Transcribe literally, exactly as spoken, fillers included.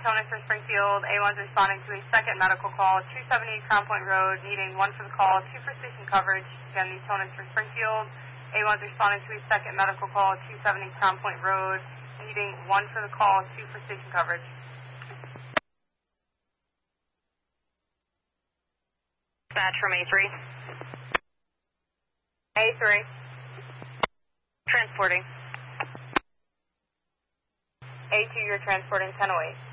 Newtonin for Springfield. A one's responding to a second medical call, two seventy Crown Point Road, needing one for the call, two for station coverage. Again, Newtonin for Springfield. A one's responding to a second medical call, two seventy Crown Point Road, needing one for the call, two for station coverage. Dispatch from A three. A three. Transporting. A two, you're transporting ten oh eight.